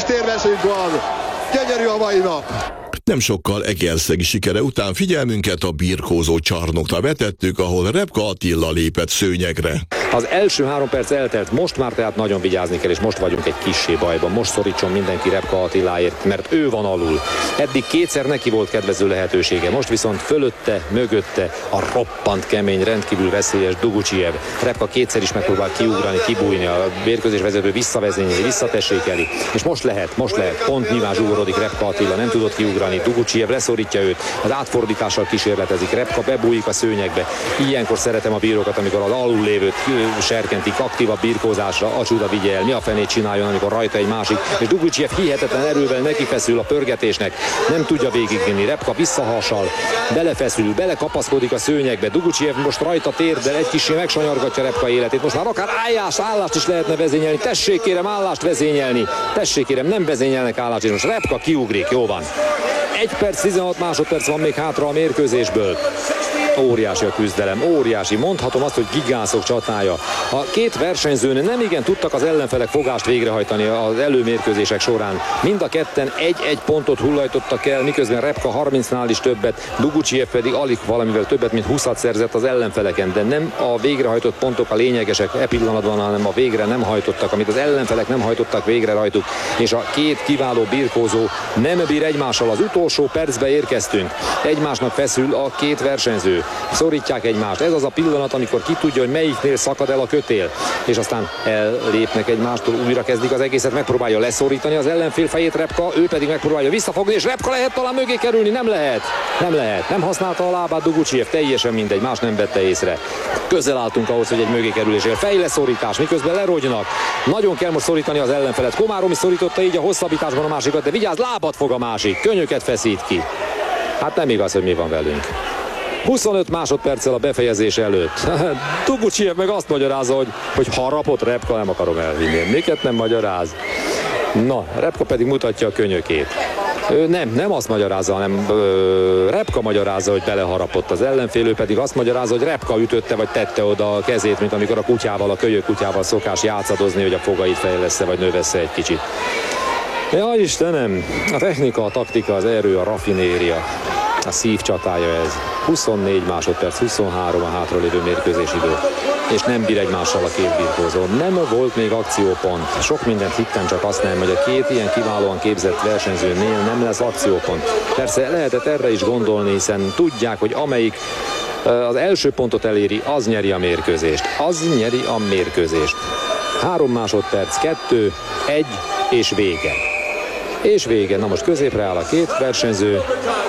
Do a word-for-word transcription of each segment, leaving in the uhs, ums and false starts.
térmezőnk van. Gyönyörű a mai nap. Nem sokkal egerszegi sikere után figyelmünket a birkózó csarnokra vetettük, ahol Repka Attila lépett szőnyegre. Az első három perc eltelt, most már tehát nagyon vigyázni kell, és most vagyunk egy kissé bajban. Most szorítson mindenki Repka Attiláért, mert ő van alul. Eddig kétszer neki volt kedvező lehetősége, most viszont fölötte, mögötte a roppant kemény, rendkívül veszélyes Duguciev. Repka kétszer is megpróbál kiugrani, kibújni, a mérkőzés vezető visszavezényeli, visszatessékeli, és most lehet, most lehet, pont nyilván zsugorodik Repka Attila, nem tudott kiugrani, Duguciev leszorítja őt, az átfordítással kísérletezik, Repka bebújik a szőnyegbe. Ilyenkor szeretem a bírókat, amikor az alul lévőt serkentik aktívabb birkózásra, a csuda vigye el, mi a fenét csináljon, amikor rajta egy másik, és Duguciev hihetetlen erővel nekifeszül a pörgetésnek, nem tudja végigvinni, Repka visszahasal, belefeszül, belekapaszkodik a szőnyegbe, Duguciev most rajta térdel, egy kicsi megsanyargatja Repka életét, most már akár állás, állást is lehetne vezényelni, tessék kérem állást vezényelni, tessék kérem, nem vezényelnek állást, és most Repka kiugrik, jó van. egy perc, tizenhat másodperc van még hátra a mérkőzésből. Óriási a küzdelem, óriási, mondhatom azt, hogy gigászok csatája. A két versenyzőn nem igen tudtak az ellenfelek fogást végrehajtani az előmérkőzések során. Mind a ketten egy-egy pontot hullajtottak el, miközben Repka harmincnál is többet, Duguciev pedig alig valamivel többet, mint húszat szerzett az ellenfeleken, de nem a végrehajtott pontok a lényegesek e pillanatban, hanem a végre nem hajtottak, amit az ellenfelek nem hajtottak végre rajtuk, és a két kiváló birkózó nem bír egymással. Az utolsó percbe érkeztünk. Egymásnak feszül a két versenyző. Szorítják egymást. Ez az a pillanat, amikor ki tudja, hogy melyiknél szakad el a kötél. És aztán ellépnek egymástól, újra kezdik az egészet, megpróbálja leszorítani az ellenfél fejét Repka, ő pedig megpróbálja visszafogni, és Repka lehet talán mögé kerülni, nem lehet. Nem lehet. Nem használta a lábát Duguciev, teljesen mindegy, más nem vette észre. Közel álltunk ahhoz, hogy egy mögé kerülésért. Fejleszorítás, miközben lerogynak. Nagyon kell most szorítani az ellenfelet. Komáromi szorította így a hosszabbításban a másikat, de vigyázz, lábat fog a másik, könyöket feszít ki. Hát nem igaz, hogy mi van velünk. huszonöt másodperccel a befejezés előtt. Duguciev meg azt magyarázza, hogy, hogy harapott Repka, nem akarom elvinni. Miket nem magyaráz? Na, Repka pedig mutatja a könyökét. Ő nem, nem azt magyarázza, hanem ö, Repka magyarázza, hogy beleharapott az ellenfél, ő pedig azt magyarázza, hogy Repka ütötte vagy tette oda a kezét, mint amikor a kutyával, a kölyök kutyával szokás játszadozni, hogy a fogait fejlesz-e vagy növesz-e egy kicsit. Ja, Istenem, a technika, a taktika, az erő, a raffinéria, a szív csatája ez. huszonnégy másodperc, huszonhárom a hátralévő mérkőzésidő, és nem bír egymással a két birkózó. Nem volt még akciópont. Sok mindent hittem, csak azt nem, hogy a két ilyen kiválóan képzett versenyzőnél nem lesz akciópont. Persze lehetett erre is gondolni, hiszen tudják, hogy amelyik az első pontot eléri, az nyeri a mérkőzést. Az nyeri a mérkőzést. Három másodperc, kettő, egy, és vége. És vége. Na most középre áll a két versenyző.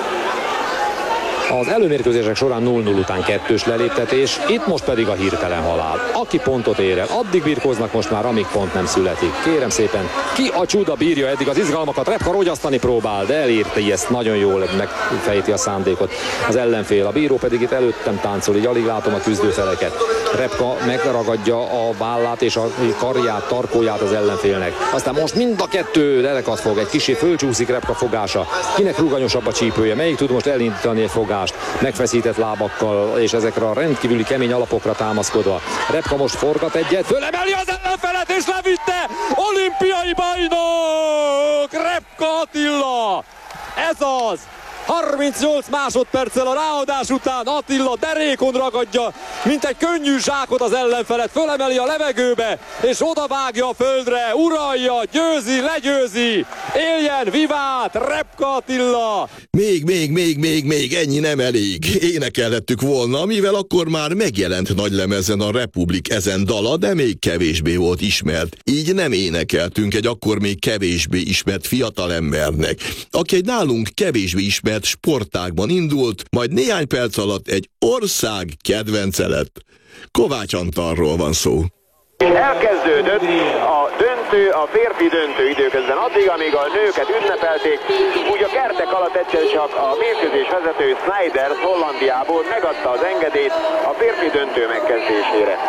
Az előmérkőzések során nulla nulla után kettős leléptetés, itt most pedig a hirtelen halál. Aki pontot ér el, addig birkóznak most már, amíg pont nem születik. Kérem szépen, ki a csuda bírja eddig az izgalmakat? Repka rogyasztani próbál, de elérte ezt, nagyon jól megfejti a szándékot az ellenfél. A bíró pedig itt előttem táncol, így alig látom a küzdőfeleket. Repka megragadja a vállát és a karját, tarkóját az ellenfélnek. Aztán most mind a kettő leleket fog, egy kicsit fölcsúszik Repka fogása. Kinek ruganyosabb a csípője? Melyik tud most elindítani egy fogást? Megfeszített lábakkal, és ezekre a rendkívüli kemény alapokra támaszkodva. Repka most forgat egyet, fölemeli az ellenfelet, és levitte! Olimpiai bajnok! Repka Attila! Ez az! harmincnyolc másodperccel a ráadás után Attila derékon ragadja, mint egy könnyű zsákot az ellenfelet, fölemeli a levegőbe, és odavágja a földre, uralja, győzi, legyőzi, éljen, vivát, Repka Attila! Még, még, még, még, még, ennyi nem elég. Énekelhettük volna, mivel akkor már megjelent nagylemezen a Republik ezen dala, de még kevésbé volt ismert. Így nem énekeltünk egy akkor még kevésbé ismert fiatalembernek, aki egy nálunk kevésbé ismert sportágban indult, majd néhány perc alatt egy ország kedvence lett. Kovács Antalról van szó. Elkezdődött a döntő, a férfi döntő időközben, addig, amíg a nőket ünnepelték, úgy a kertek alatt egyszer csak a mérkőzés vezető Snyder Hollandiából megadta az engedélyt a férfi döntő megkezdésére.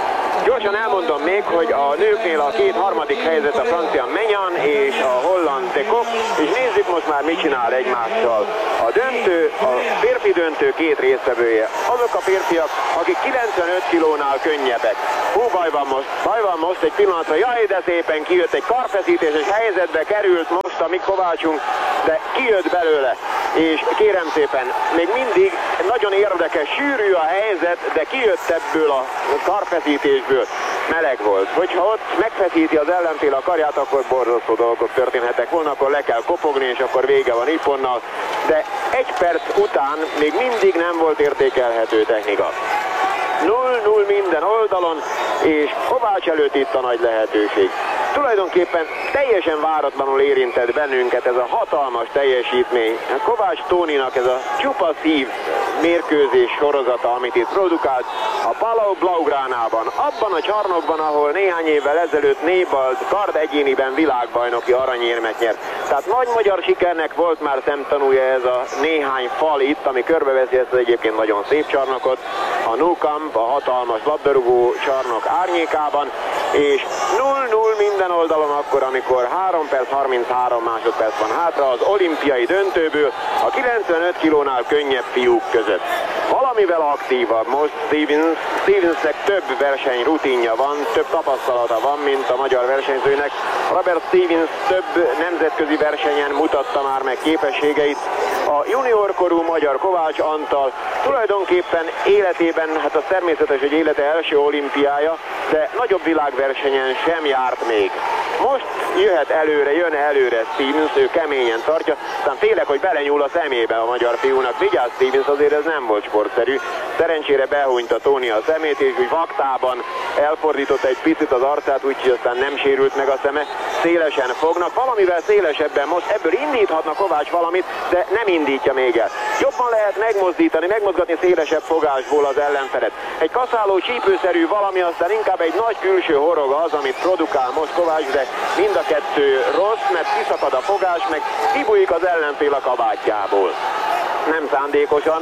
Gyorsan elmondom még, hogy a nőknél a két harmadik helyzet a francia Menyan és a holland de Kock, és nézzük most már mit csinál egymással. A döntő, a férfi döntő két résztvevője. Azok a férfiak, akik kilencvenöt kilónál könnyebbek. Hú, baj van most, baj van most egy pillanatra, jaj, de szépen kijött egy karfeszítéses helyzetbe került most a mi Kovácsunk, de kijött belőle, és kérem szépen, még mindig nagyon érdekes, sűrű a helyzet, de kijött ebből a karfeszítésből. Meleg volt. Hogyha ott megfeszíti az ellenfél a karját, akkor borzasztó dolgok történhetnek volna, akkor le kell kopogni, és akkor vége van ipponnal, de egy perc után még mindig nem volt értékelhető technika. null null minden oldalon, és Kovács előtt itt a nagy lehetőség. Tulajdonképpen teljesen váratlanul érintett bennünket ez a hatalmas teljesítmény. Kovács Tóninak ez a csupa szív mérkőzés sorozata, amit itt produkált a Palau Blaugránában, abban a csarnokban, ahol néhány évvel ezelőtt Nébald kard egyéniben világbajnoki aranyérmet nyert. Tehát nagy magyar sikernek volt már szemtanúja ez a néhány fal itt, ami körbeveszi ezt az egyébként nagyon szép csarnokot, a Nou Camp, a hatalmas labdarúgó csarnok árnyékában, és null null minden oldalon akkor, amikor három perc harminchárom másodperc van hátra az olimpiai döntőből a kilencvenöt kilónál könnyebb fiúk között. Valamivel aktívabb most Stevens, Stevensnek több verseny rutinja van, több tapasztalata van, mint a magyar versenyzőnek. Robert Stevens több nemzetközi versenyen mutatta már meg képességeit. A juniorkorú magyar Kovács Antal tulajdonképpen életében, hát az természetes, hogy élete első olimpiája, de nagyobb világversenyen sem járt még. Most jöhet előre, jön előre Stevens, ő keményen tartja, aztán félek, hogy belenyúl a szemébe a magyar fiúnak. Vigyázz Stevens, azért ez nem volt sportszerű. Szerencsére behúnyta Tóni a szemét, és úgy vaktában elfordította egy picit az arcát, úgyhogy aztán nem sérült meg a szeme. Szélesen fognak, valamivel szélesebben most ebből indíthatna Kovács valamit, de nem indítja még el. Jobban lehet megmozdítani, megmozgatni szélesebb fogásból az ellenfelet. Egy kaszáló csípőszerű valami, aztán inkább egy nagy külső horog az, amit produkál most Kovács, de mind a kettő rossz, mert kiszakad a fogás, meg kibújik az ellenfél a kabátjából. Nem szándékosan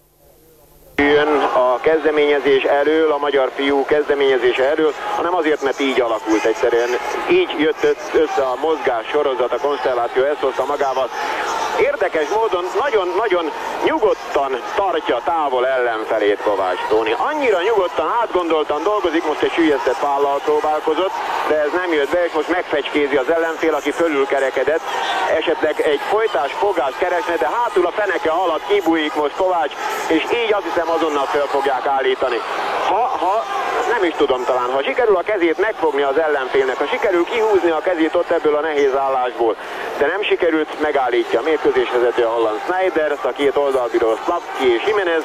jön a kezdeményezés elől, a magyar fiú kezdeményezése elől, hanem azért, mert így alakult egyszerűen. Így jött össze a mozgás sorozat, a konstelláció, ezt hozta magával. Érdekes módon nagyon-nagyon nyugodtan tartja távol ellenfelét Kovács Tóni. Annyira nyugodtan, átgondoltan dolgozik, most egy süllyesztett vállal próbálkozott, de ez nem jött be, és most megfecskézi az ellenfél, aki fölülkerekedett. Esetleg egy folytás fogás keresne, de hátul a feneke alatt kibújik most Kovács, és így azt hiszem azonnal fel fogják állítani. Ha, ha, nem is tudom talán, ha sikerül a kezét megfogni az ellenfélnek, ha sikerül kihúzni a kezét ott ebből a nehéz állásból, de nem sikerült, megállítja a mérkőzésvezető a holland Snijders, a két oldalbíró Slavski és Jimenez,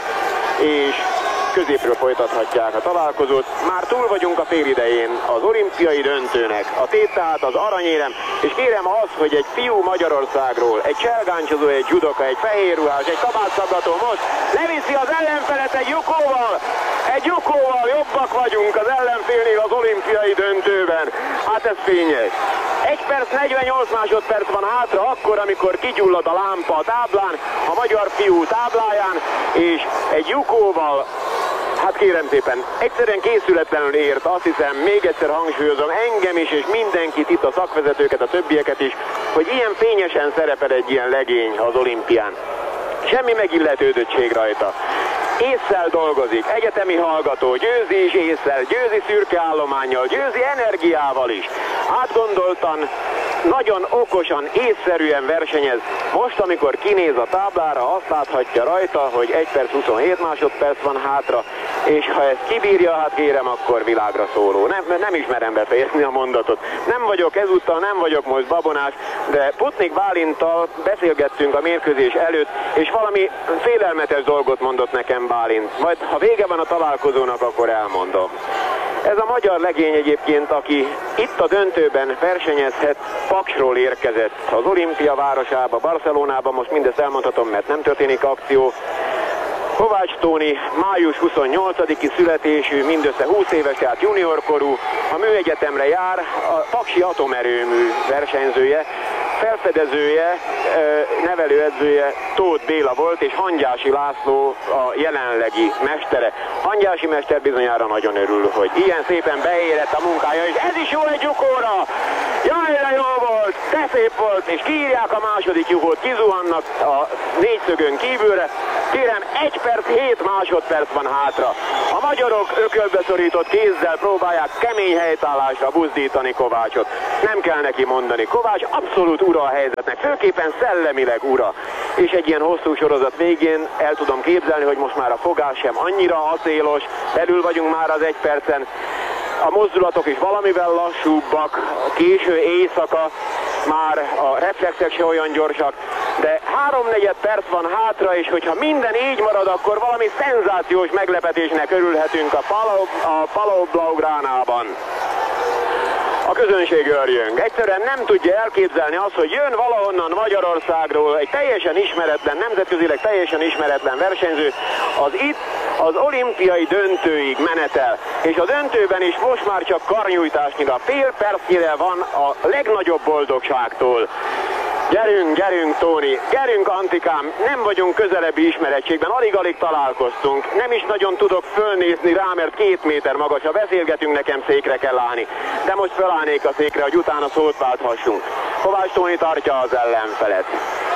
és középről folytathatják a találkozót. Már túl vagyunk a félidején az olimpiai döntőnek. A tét tehát az aranyérem, és kérem az, hogy egy fiú Magyarországról, egy cselgáncsozó, egy judoka, egy fehérruhás, egy kabátszaggató most leviszi az ellenfelet egy lyukóval. Egy lyukóval jobbak vagyunk az ellenfélnél az olimpiai döntőben. Hát ez fényes. egy perc negyvennyolc másodperc van hátra, akkor, amikor kigyullad a lámpa a táblán, a magyar fiú tábláján, és egy lyukóval, hát kérem szépen, egyszerűen készületlenül ért, azt hiszem, még egyszer hangsúlyozom, engem is, és mindenkit itt, a szakvezetőket, a többieket is, hogy ilyen fényesen szerepel egy ilyen legény az olimpián. Semmi megilletődöttség rajta. Ésszel dolgozik, egyetemi hallgató, győzi is ésszel, győzi szürke állománnyal, győzi energiával is. Átgondoltan, nagyon okosan, észszerűen versenyez. Most, amikor kinéz a táblára, azt láthatja rajta, hogy egy perc huszonhét másodperc van hátra, és ha ezt kibírja, hát kérem, akkor világra szóló. Nem, nem ismerem befejezni a mondatot. Nem vagyok ezúttal, nem vagyok most babonás, de Putnik Bálinttal beszélgettünk a mérkőzés előtt, és valami félelmetes dolgot mondott nekem Bálint. Majd ha vége van a találkozónak, akkor elmondom. Ez a magyar legény egyébként, aki itt a döntőben versenyezhet, Paksról érkezett az olimpia városába, Barcelonába, most mindezt elmondhatom, mert nem történik akció. Kovács Tóni május huszonnyolcadiki születésű, mindössze húsz éves, tehát juniorkorú, a műegyetemre jár, a paksi atomerőmű versenyzője, felfedezője, nevelőedzője Tóth Béla volt, és Hangyási László a jelenlegi mestere. Hangyási mester bizonyára nagyon örül, hogy ilyen szépen beérett a munkája, és ez is jó egy lyukóra! Jaj, de jó volt, de szép volt, és kiírják a második lyukót, kizuhannak a négyszögön kívülre. Kérem, egy perc, hét másodperc van hátra. A magyarok ökölbeszorított kézzel próbálják kemény helytállásra buzdítani Kovácsot. Nem kell neki mondani, Kovács abszolút ura a helyzetnek, főképpen szellemileg ura. És egy ilyen hosszú sorozat végén el tudom képzelni, hogy most már a fogás sem annyira acélos, belül vagyunk már az egy percen. A mozdulatok is valamivel lassúbbak, késő éjszaka, már a reflexek se olyan gyorsak, de háromnegyed perc van hátra, és hogyha minden így marad, akkor valami szenzációs meglepetésnek örülhetünk a Palau, a Palau Blaugránában. A közönség örjön. Egyszerűen nem tudja elképzelni azt, hogy jön valahonnan Magyarországról egy teljesen ismeretlen, nemzetközileg teljesen ismeretlen versenyző, az itt az olimpiai döntőig menetel. És a döntőben is most már csak karnyújtásnyira, fél percnyire van a legnagyobb boldogságtól. Gyerünk, gyerünk, Tóni, gyerünk, Antikám, nem vagyunk közelebbi ismerettségben, alig-alig találkoztunk, nem is nagyon tudok fölnézni rá, mert két méter magas, ha beszélgetünk, nekem székre kell állni. De most felállnék a székre, hogy utána szót válthassunk. Kovács Tóni tartja az ellenfelet.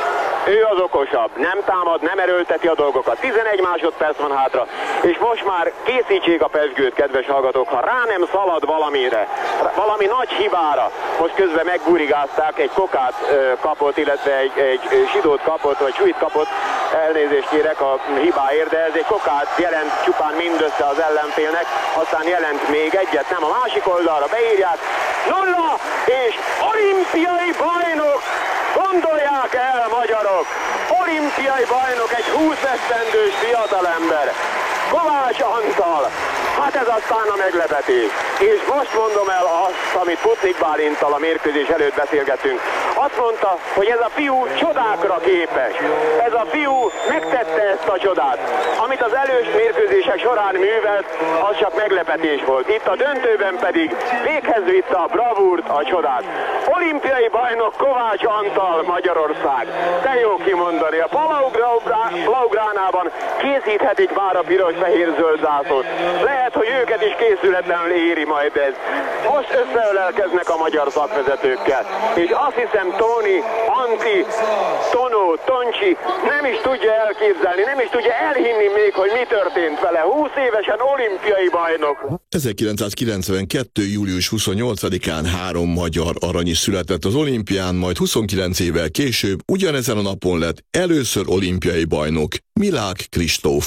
Ő az okosabb, nem támad, nem erőlteti a dolgokat. tizenegy másodperc van hátra, és most már készítsék a pezsgőt, kedves hallgatók, ha rá nem szalad valamire, valami nagy hibára. Most közben megburigázták, egy kokát ö, kapott, illetve egy, egy sidót kapott, vagy súlyt kapott, elnézést kérek a hibáért, de ez egy kokát jelent csupán mindössze az ellenfélnek, aztán jelent még egyet, nem, a másik oldalra beírják, nulla, és olimpiai bajnok! Gondolják el, magyarok! Olimpiai bajnok, egy húsz esztendős fiatalember, Kovács Antal. Hát ez aztán a meglepetés. És most mondom el azt, amit Putnik Bálinttal a mérkőzés előtt beszélgettünk. Azt mondta, hogy ez a fiú csodákra képes. Ez a fiú megtette ezt a csodát. Amit az elős mérkőzések során művelt, az csak meglepetés volt. Itt a döntőben pedig véghez vitte a bravúrt, a csodát. Olimpiai bajnok Kovács Antal, Magyarország. De jó kimondani. A Palau Blaugránában készíthetik már a piros-fehér-zöld zászlót. Lehet, hogy őket is készületlenül éri majd ez. Most összeölelkeznek a magyar szakvezetőkkel. És azt hiszem, Tóni, Anti, Tonó, Toncsi nem is tudja elképzelni, nem is tudja elhinni még, hogy mi történt vele. húsz évesen olimpiai bajnok. ezerkilencszázkilencvenkettő. július huszonnyolcadikán három magyar arany is született az olimpián, majd huszonkilenc évvel később ugyanezen a napon lett először olimpiai bajnok Milák Kristóf.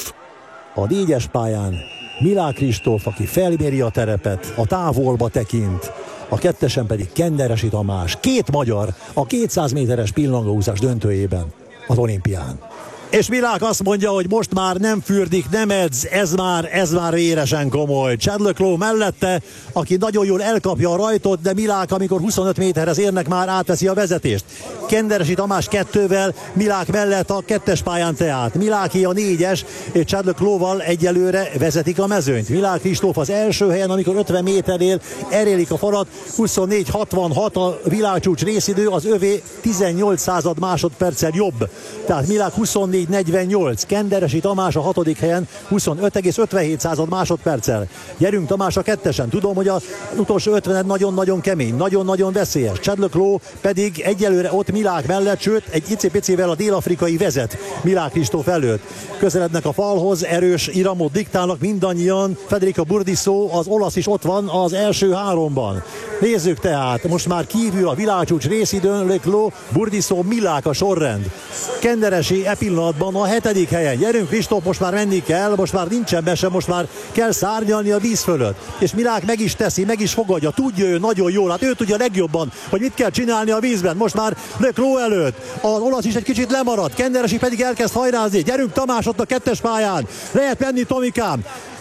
A négyes pályán Milák Kristóf, aki felméri a terepet, a távolba tekint, a kettesen pedig Kenderesi Tamás, két magyar a kétszáz méteres pillangóhúzás döntőjében az olimpián. És Milák azt mondja, hogy most már nem fürdik, nem edz, ez már, ez már véresen komoly. Chad le Clos mellette, aki nagyon jól elkapja a rajtot, de Milák, amikor huszonöt méterhez érnek, már átveszi a vezetést. Kenderesi Tamás kettővel, Milák mellett a kettes pályán tehát. Miláki a négyes, és Chad le Closval egyelőre vezetik a mezőnyt. Milák Kristóf az első helyen, amikor ötven méternél erélik a falat, huszonnégy hatvanhat a világcsúcs részidő, az övé tizennyolc század másodperccel jobb. Tehát Milák huszonnégy negyvennyolc, Kenderesi Tamás a hatodik helyen huszonöt egész ötvenhét század másodperccel. Gyerünk Tamás a kettesen. Tudom, hogy az utolsó ötvened nagyon-nagyon kemény, nagyon-nagyon veszélyes. Chad le Clos pedig egyelőre ott Milák mellett, sőt egy icipicivel a dél-afrikai vezet Milák Kristóf előtt. Közelednek a falhoz, erős iramot diktálnak mindannyian. Federico Burdisso, az olasz is ott van az első háromban. Nézzük tehát, most már kívül a világcsúcs részidőn le Clos, Burdisso, Milák a sorrend. Kenderesi e pillanatban a hetedik helyen. Gyerünk Kristóf, most már menni kell, most már nincsen mese, most már kell szárnyalni a víz fölött. És Milák meg is teszi, meg is fogadja, tudja ő nagyon jól, hát ő tudja legjobban, hogy mit kell csinálni a vízben. Most már le Clos előtt, az olasz is egy kicsit lemaradt, Kenderesi pedig elkezd hajrázni. Gyerünk Tamás ott a kettes pályán, lehet menni Tomikám.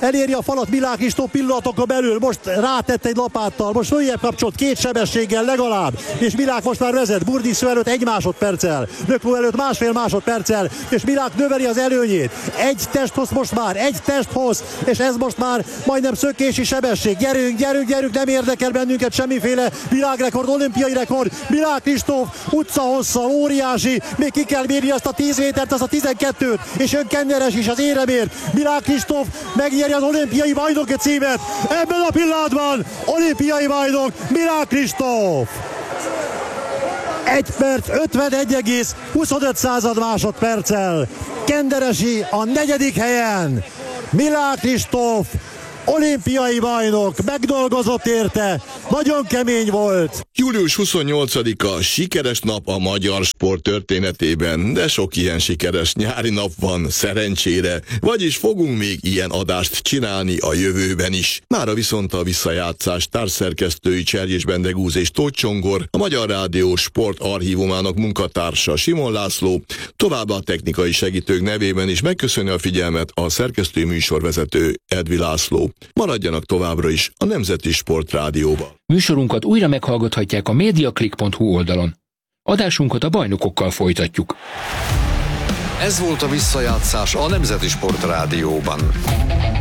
eléri a falat Milák István pillanatokon belül, most rátett egy lapáttal, most följebb kapcsolt két sebességgel legalább, és Milák most már vezet, Burdiszó előtt egy másodperccel, Lökló előtt másfél másodperccel, és Milák növeli az előnyét. Egy testhoz most már, egy testhoz, és ez most már majdnem szökési sebesség. Gyerünk, gyerünk, gyerünk, nem érdekel bennünket semmiféle világrekord, olimpiai rekord. Milák Kristóf utcahosszal, óriási, még ki kell mérni azt a tíz métert, az a tizenkettőt, és jön Kenderes is az éremért. Milák Kristóf megnyeri az olimpiai bajnoki címet. Ebben a pillanatban olimpiai bajnok Milák Kristóf. egy perc ötvenegy egész huszonöt század másodperccel. Kenderesi a negyedik helyen. Milák Kristóf olimpiai bajnok, megdolgozott érte, nagyon kemény volt. július huszonnyolcadika sikeres nap a magyar sport történetében, de sok ilyen sikeres nyári nap van, szerencsére, vagyis fogunk még ilyen adást csinálni a jövőben is. Mára viszont a visszajátszás társszerkesztői Cserjés Bendegúz és Tóth Csongor, a Magyar Rádió Sport Archívumának munkatársa Simon László, továbbá a technikai segítők nevében is megköszöni a figyelmet a szerkesztő műsorvezető Edvi László. Maradjanak továbbra is a Nemzeti Sport Rádióban. Műsorunkat újra meghallgathatják a mediaclick pont hu oldalon. Adásunkat a bajnokokkal folytatjuk. Ez volt a visszajátszás a Nemzeti Sport Rádióban.